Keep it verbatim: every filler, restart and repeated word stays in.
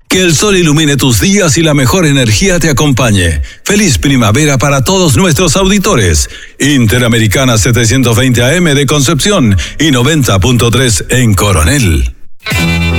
Que el sol ilumine tus días y la mejor energía te acompañe. Feliz primavera para todos nuestros auditores. Interamericana setecientos veinte A M de Concepción y noventa punto tres en Coronel.